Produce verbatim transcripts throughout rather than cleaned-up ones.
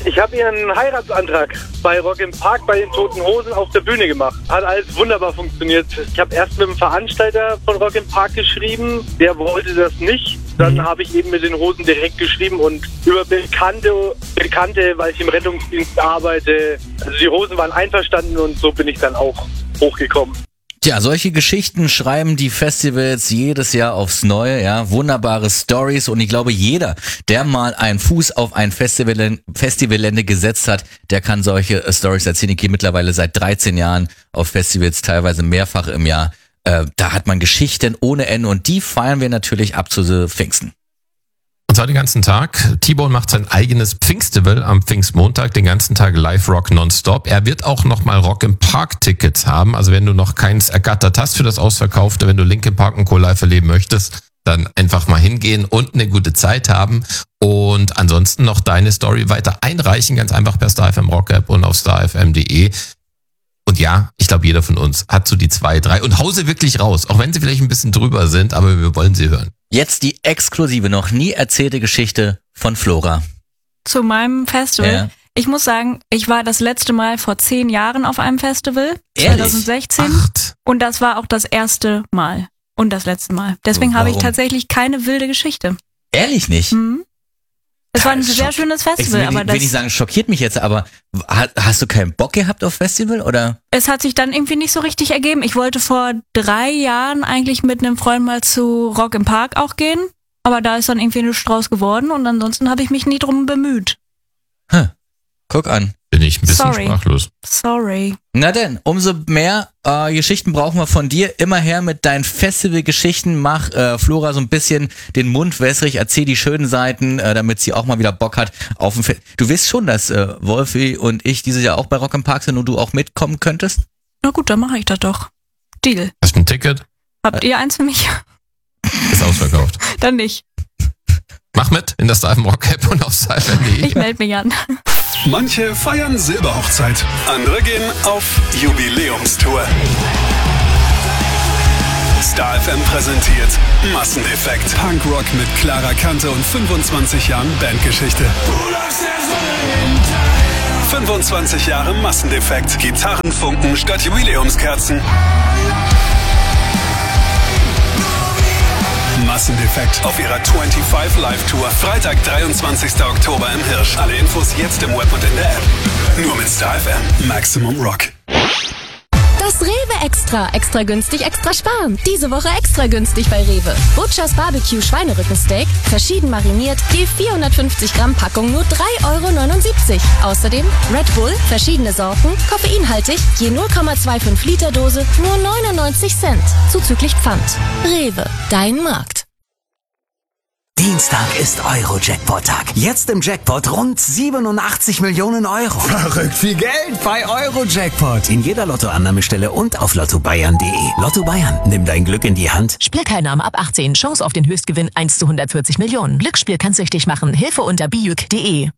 Ich habe ihren Heiratsantrag bei Rock im Park bei den Toten Hosen auf der Bühne gemacht. Hat alles wunderbar funktioniert. Ich habe erst mit dem Veranstalter von Rock im Park geschrieben. Der wollte das nicht. Dann mhm. habe ich eben mit den Hosen direkt geschrieben und über Bekannte, Bekannte, weil ich im Rettungsdienst arbeite. Also die Hosen waren einverstanden und so bin ich dann auch hochgekommen. Tja, solche Geschichten schreiben die Festivals jedes Jahr aufs Neue, ja, wunderbare Stories und ich glaube, jeder, der mal einen Fuß auf ein Festival, Festivalgelände gesetzt hat, der kann solche Stories erzählen. Ich gehe mittlerweile seit dreizehn Jahren auf Festivals, teilweise mehrfach im Jahr. Äh, da hat man Geschichten ohne Ende und die feiern wir natürlich ab zu Pfingsten. Und zwar den ganzen Tag. T-Bone macht sein eigenes Pfingstival am Pfingstmontag, den ganzen Tag Live-Rock nonstop. Er wird auch nochmal Rock im Park-Tickets haben. Also wenn du noch keins ergattert hast für das Ausverkaufte, wenn du Linkin Park und Co. live erleben möchtest, dann einfach mal hingehen und eine gute Zeit haben. Und ansonsten noch deine Story weiter einreichen, ganz einfach per Star F M Rock App und auf star f m punkt d e. Und ja, ich glaube, jeder von uns hat so die zwei, drei und hau sie wirklich raus, auch wenn sie vielleicht ein bisschen drüber sind, aber wir wollen sie hören. Jetzt die exklusive, noch nie erzählte Geschichte von Flora. Zu meinem Festival. Ja. Ich muss sagen, ich war das letzte Mal vor zehn Jahren auf einem Festival. Ehrlich? zwanzig sechzehn. Acht. Und das war auch das erste Mal. Und das letzte Mal. Deswegen Warum? habe ich tatsächlich keine wilde Geschichte. Ehrlich nicht? Mhm. Es war ein Das sehr schock- schönes Ich Festival, will, aber will nicht das, sagen, schockiert mich jetzt, aber ha- hast du keinen Bock gehabt auf Festival oder? es hat sich dann irgendwie nicht so richtig ergeben. Ich wollte vor drei Jahren eigentlich mit einem Freund mal zu Rock im Park auch gehen. Aber da ist dann irgendwie eine Strauß geworden und ansonsten habe ich mich nie drum bemüht. Huh. Guck an. Bin ich ein bisschen Sorry. sprachlos. Sorry. Na denn, umso mehr äh, Geschichten brauchen wir von dir. Immer her mit deinen Festival-Geschichten. Mach äh, Flora so ein bisschen den Mund wässrig, erzähl die schönen Seiten, äh, damit sie auch mal wieder Bock hat auf ein Fest. Du weißt schon, dass äh, Wolfi und ich dieses Jahr auch bei Rock im Park sind und du auch mitkommen könntest? Na gut, dann mache ich das doch. Deal. Hast du ein Ticket? Habt ihr eins für mich? Ist ausverkauft. Dann nicht. Mach mit in der Star F M Rock App und auf star f m punkt d e. Ich melde mich an. Manche feiern Silberhochzeit, andere gehen auf Jubiläumstour. Star F M präsentiert Massendefekt. Punkrock mit klarer Kante und fünfundzwanzig Jahren Bandgeschichte. fünfundzwanzig Jahre Massendefekt. Gitarrenfunken statt Jubiläumskerzen. Massendefekt auf ihrer fünfundzwanzig Live Tour. Freitag, dreiundzwanzigster Oktober im Hirsch. Alle Infos jetzt im Web und in der App. Nur mit Star F M. Maximum Rock. Das Rewe Extra. Extra günstig, extra sparen. Diese Woche extra günstig bei Rewe. Butchers Barbecue Schweinerückensteak. Verschieden mariniert. Je vierhundertfünfzig Gramm Packung nur drei Euro neunundsiebzig. Außerdem Red Bull. Verschiedene Sorten. Koffeinhaltig. Je null Komma fünfundzwanzig Liter Dose. Nur neunundneunzig Cent. Zuzüglich Pfand. Rewe. Dein Markt. Dienstag ist Euro-Jackpot-Tag. Jetzt im Jackpot rund siebenundachtzig Millionen Euro. Verrückt viel Geld bei Euro-Jackpot. In jeder Lottoannahmestelle und auf lotto bayern punkt de. Lotto Bayern, nimm dein Glück in die Hand. Spielteilnahme ab achtzehn. Chance auf den Höchstgewinn eins zu hundertvierzig Millionen. Glücksspiel kann süchtig machen. Hilfe unter bijuk punkt de.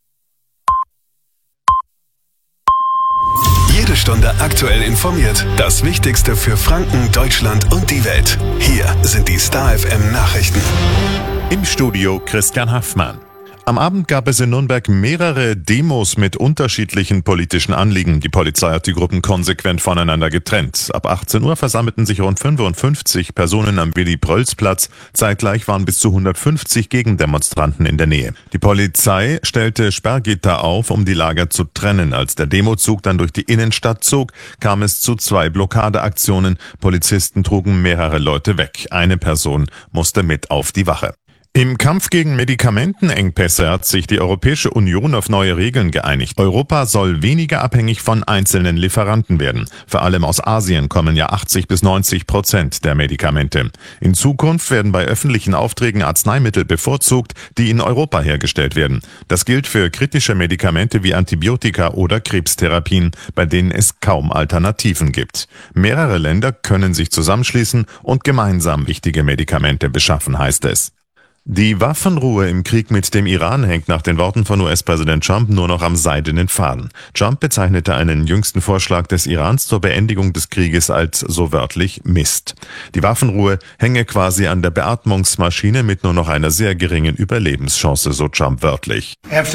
Jede Stunde aktuell informiert. Das Wichtigste für Franken, Deutschland und die Welt. Hier sind die Star F M Nachrichten. Im Studio Christian Haffmann. Am Abend gab es in Nürnberg mehrere Demos mit unterschiedlichen politischen Anliegen. Die Polizei hat die Gruppen konsequent voneinander getrennt. Ab achtzehn Uhr versammelten sich rund fünfundfünfzig Personen am Willy-Prölz-Platz. Zeitgleich waren bis zu hundertfünfzig Gegendemonstranten in der Nähe. Die Polizei stellte Sperrgitter auf, um die Lager zu trennen. Als der Demozug dann durch die Innenstadt zog, kam es zu zwei Blockadeaktionen. Polizisten trugen mehrere Leute weg. Eine Person musste mit auf die Wache. Im Kampf gegen Medikamentenengpässe hat sich die Europäische Union auf neue Regeln geeinigt. Europa soll weniger abhängig von einzelnen Lieferanten werden. Vor allem aus Asien kommen ja achtzig bis neunzig Prozent der Medikamente. In Zukunft werden bei öffentlichen Aufträgen Arzneimittel bevorzugt, die in Europa hergestellt werden. Das gilt für kritische Medikamente wie Antibiotika oder Krebstherapien, bei denen es kaum Alternativen gibt. Mehrere Länder können sich zusammenschließen und gemeinsam wichtige Medikamente beschaffen, heißt es. Die Waffenruhe im Krieg mit dem Iran hängt nach den Worten von U S-Präsident Trump nur noch am seidenen Faden. Trump bezeichnete einen jüngsten Vorschlag des Irans zur Beendigung des Krieges als so wörtlich Mist. Die Waffenruhe hänge quasi an der Beatmungsmaschine mit nur noch einer sehr geringen Überlebenschance, so Trump wörtlich.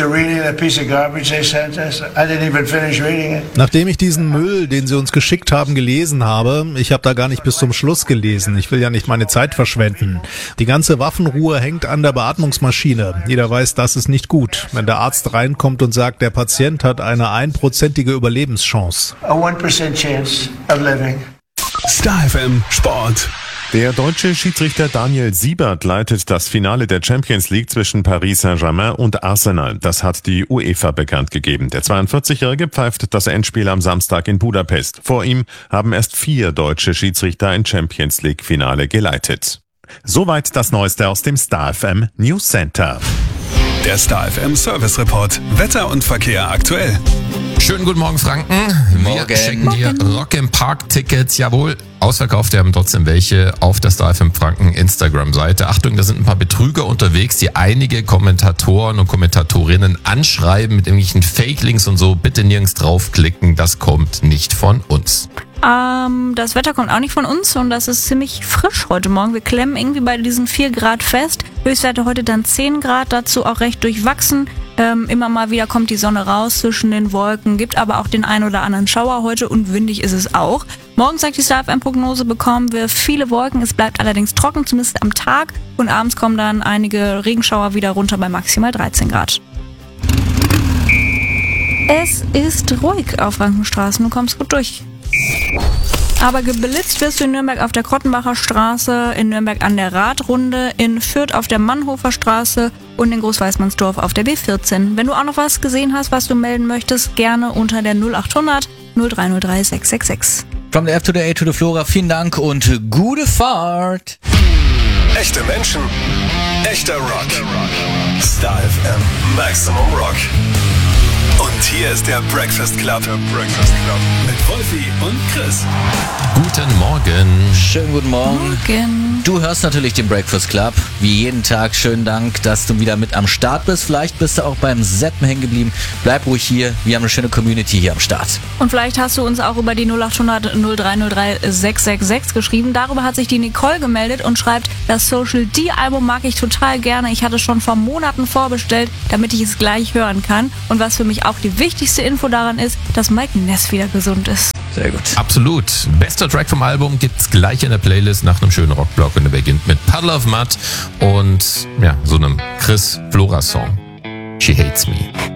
Nachdem ich diesen Müll, den sie uns geschickt haben, gelesen habe, ich habe da gar nicht bis zum Schluss gelesen. Ich will ja nicht meine Zeit verschwenden. Die ganze Waffenruhe hängt an der Beatmungsmaschine. Jeder weiß, das ist nicht gut. Wenn der Arzt reinkommt und sagt, der Patient hat eine einprozentige Überlebenschance. A one percent chance of living. Star F M Sport. Der deutsche Schiedsrichter Daniel Siebert leitet das Finale der Champions League zwischen Paris Saint-Germain und Arsenal. Das hat die UEFA bekannt gegeben. Der zweiundvierzigjährige pfeift das Endspiel am Samstag in Budapest. Vor ihm haben erst vier deutsche Schiedsrichter ein Champions League Finale geleitet. Soweit das Neueste aus dem Star F M News Center. Der Star F M Service Report. Wetter und Verkehr aktuell. Schönen guten Morgen, Franken. Morgen. Wir schicken dir Rock im Park Tickets. Jawohl, ausverkauft. Wir haben trotzdem welche auf der Star F M Franken Instagram-Seite. Achtung, da sind ein paar Betrüger unterwegs, die einige Kommentatoren und Kommentatorinnen anschreiben mit irgendwelchen Fake-Links und so. Bitte nirgends draufklicken. Das kommt nicht von uns. Ähm, das Wetter kommt auch nicht von uns und das ist ziemlich frisch heute Morgen. Wir klemmen irgendwie bei diesen vier Grad fest. Höchstwerte heute dann zehn Grad, dazu auch recht durchwachsen. Ähm, immer mal wieder kommt die Sonne raus zwischen den Wolken, gibt aber auch den ein oder anderen Schauer heute und windig ist es auch. Morgen sagt die Star F M-Prognose, bekommen wir viele Wolken. Es bleibt allerdings trocken, zumindest am Tag. Und abends kommen dann einige Regenschauer wieder runter bei maximal dreizehn Grad. Es ist ruhig auf Frankenstraßen, du kommst gut durch. Aber geblitzt wirst du in Nürnberg auf der Krottenbacher Straße, in Nürnberg an der Radrunde, in Fürth auf der Mannhofer Straße und in Großweißmannsdorf auf der B vierzehn. Wenn du auch noch was gesehen hast, was du melden möchtest, gerne unter der null acht hundert null drei null drei sechs sechs sechs. From the F to the A to the Flora, vielen Dank und gute Fahrt. Echte Menschen, echter Rock. Star F M Maximum Rock. Und hier ist der Breakfast Club. Der Breakfast Club. Mit Wolfi und Chris. Guten Morgen. Schönen guten Morgen. Morgen. Du hörst natürlich den Breakfast Club. Wie jeden Tag. Schönen Dank, dass du wieder mit am Start bist. Vielleicht bist du auch beim Seppen hängen geblieben. Bleib ruhig hier. Wir haben eine schöne Community hier am Start. Und vielleicht hast du uns auch über die null acht hundert null drei null drei sechs sechs sechs geschrieben. Darüber hat sich die Nicole gemeldet und schreibt, das Social D-Album mag ich total gerne. Ich hatte schon vor Monaten vorbestellt, damit ich es gleich hören kann. Und was für mich auch die wichtigste Info daran ist, dass Mike Ness wieder gesund ist. Sehr gut. Absolut. Bester Track vom Album gibt's gleich in der Playlist nach einem schönen Rockblock und der beginnt mit Puddle of Mud und ja, so einem Chris Flora Song. She Hates Me.